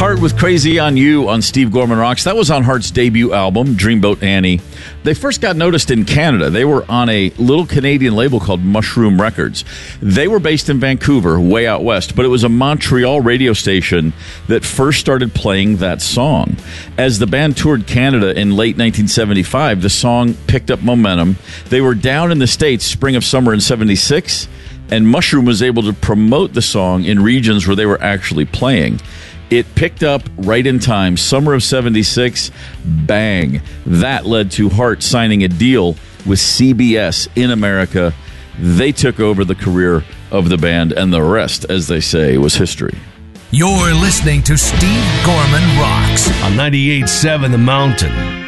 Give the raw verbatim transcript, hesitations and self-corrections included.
Heart with Crazy on You on Steve Gorman Rocks. That was on Heart's debut album, Dreamboat Annie. They first got noticed in Canada. They were on a little Canadian label called Mushroom Records. They were based in Vancouver, way out west, but it was a Montreal radio station that first started playing that song. As the band toured Canada in late nineteen seventy-five, the song picked up momentum. They were down in the States spring of summer in seventy-six, and Mushroom was able to promote the song in regions where they were actually playing. It picked up right in time. Summer of seventy-six, bang. That led to Heart signing a deal with C B S in America. They took over the career of the band, and the rest, as they say, was history. You're listening to Steve Gorman Rocks on ninety-eight point seven The Mountain.